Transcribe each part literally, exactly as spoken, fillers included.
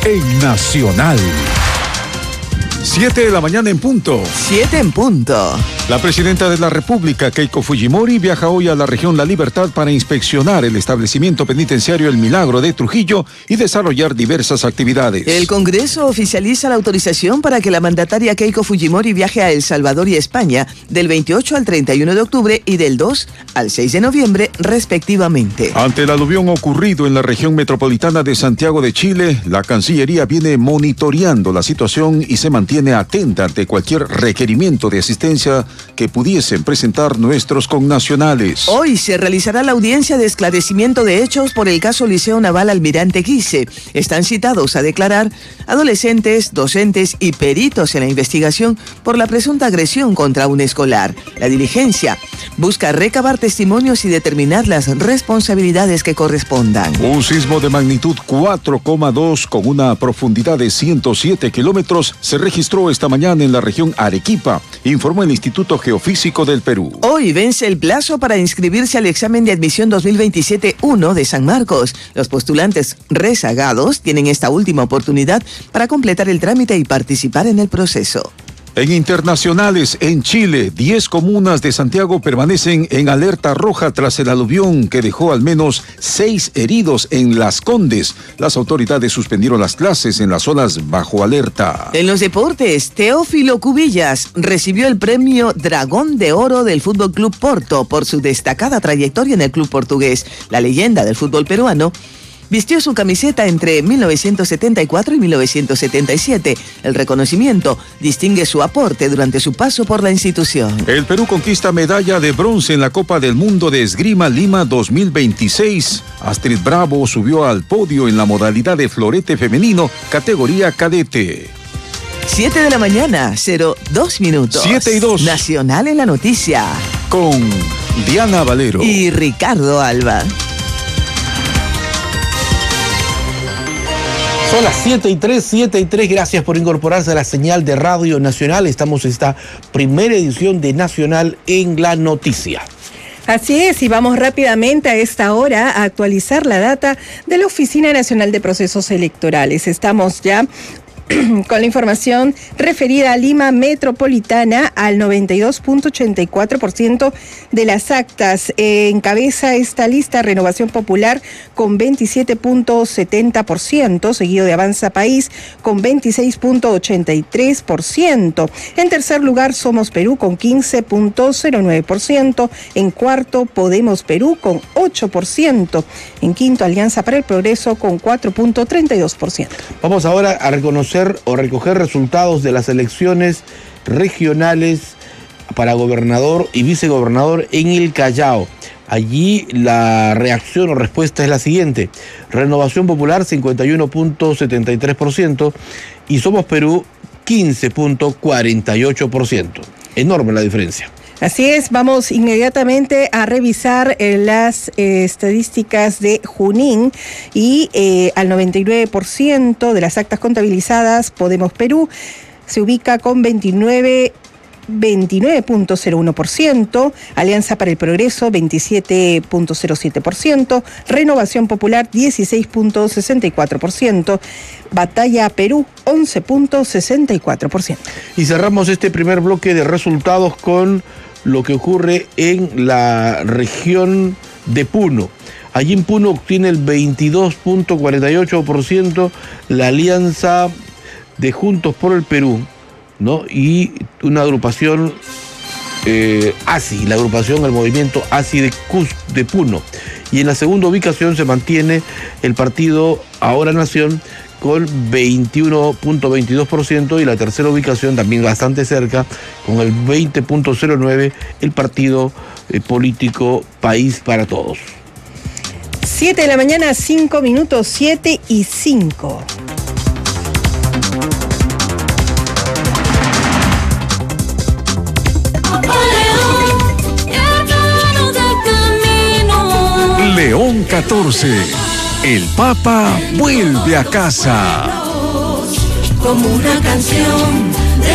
en Nacional. Siete de la mañana en punto. Siete en punto. La presidenta de la República, Keiko Fujimori, viaja hoy a la región La Libertad para inspeccionar el establecimiento penitenciario El Milagro de Trujillo y desarrollar diversas actividades. El Congreso oficializa la autorización para que la mandataria Keiko Fujimori viaje a El Salvador y España del veintiocho al treinta y uno de octubre y del dos al seis de noviembre, respectivamente. Ante el aluvión ocurrido en la región metropolitana de Santiago de Chile, la Cancillería viene monitoreando la situación y se mantiene atenta ante cualquier requerimiento de asistencia que pudiesen presentar nuestros connacionales. Hoy se realizará la audiencia de esclarecimiento de hechos por el caso Liceo Naval Almirante Guise. Están citados a declarar adolescentes, docentes y peritos en la investigación por la presunta agresión contra un escolar. La diligencia busca recabar testimonios y determinar las responsabilidades que correspondan. Un sismo de magnitud cuatro coma dos con una profundidad de ciento siete kilómetros se registró esta mañana en la región Arequipa, informó el Instituto Geofísico del Perú. Hoy vence el plazo para inscribirse al examen de admisión dos mil veintisiete uno de San Marcos. Los postulantes rezagados tienen esta última oportunidad para completar el trámite y participar en el proceso. En internacionales, en Chile, diez comunas de Santiago permanecen en alerta roja tras el aluvión que dejó al menos seis heridos en Las Condes. Las autoridades suspendieron las clases en las zonas bajo alerta. En los deportes, Teófilo Cubillas recibió el premio Dragón de Oro del Fútbol Club Porto por su destacada trayectoria en el club portugués. La leyenda del fútbol peruano vistió su camiseta entre mil novecientos setenta y cuatro y mil novecientos setenta y siete. El reconocimiento distingue su aporte durante su paso por la institución. El Perú conquista medalla de bronce en la Copa del Mundo de Esgrima Lima dos mil veintiséis. Astrid Bravo subió al podio en la modalidad de florete femenino, categoría cadete. Siete de la mañana, cero dos minutos. Siete y dos. Nacional en la noticia. Con Diana Valero y Ricardo Alba. Son las siete y tres, siete y tres. Gracias por incorporarse a la señal de Radio Nacional. Estamos en esta primera edición de Nacional en la Noticia. Así es, y vamos rápidamente a esta hora a actualizar la data de la Oficina Nacional de Procesos Electorales. Estamos ya con la información referida a Lima Metropolitana al noventa y dos punto ochenta y cuatro por ciento de las actas. Eh, encabeza esta lista Renovación Popular con veintisiete punto setenta por ciento, seguido de Avanza País con veintiséis punto ochenta y tres por ciento. En tercer lugar, Somos Perú con quince punto cero nueve por ciento. En cuarto, Podemos Perú con ocho por ciento. En quinto, Alianza para el Progreso con cuatro punto treinta y dos por ciento. Vamos ahora a reconocer o recoger resultados de las elecciones regionales para gobernador y vicegobernador en el Callao. Allí la reacción o respuesta es la siguiente: Renovación Popular cincuenta y uno punto setenta y tres por ciento y Somos Perú quince punto cuarenta y ocho por ciento. Enorme la diferencia. Así es, vamos inmediatamente a revisar eh, las eh, estadísticas de Junín y eh, al noventa y nueve por ciento de las actas contabilizadas, Podemos Perú se ubica con veintinueve punto cero uno por ciento, Alianza para el Progreso veintisiete punto cero siete por ciento, Renovación Popular dieciséis punto sesenta y cuatro por ciento, Batalla Perú once punto sesenta y cuatro por ciento. Y cerramos este primer bloque de resultados con lo que ocurre en la región de Puno. Allí en Puno obtiene el veintidós punto cuarenta y ocho por ciento la alianza de Juntos por el Perú, ¿no? Y una agrupación eh, A S I, la agrupación, el movimiento A S I de, Cus, de Puno. Y en la segunda ubicación se mantiene el partido Ahora Nación con veintiuno punto veintidós por ciento y la tercera ubicación también bastante cerca con el veinte punto cero nueve por ciento el partido eh, político País para Todos. Siete de la mañana, cinco minutos, siete y cinco. León catorce. El Papa vuelve a casa. Como una canción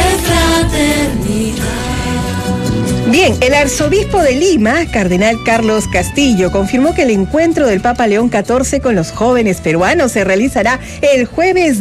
de fraternidad. Bien, el arzobispo de Lima, cardenal Carlos Castillo, confirmó que el encuentro del Papa León catorce con los jóvenes peruanos se realizará el jueves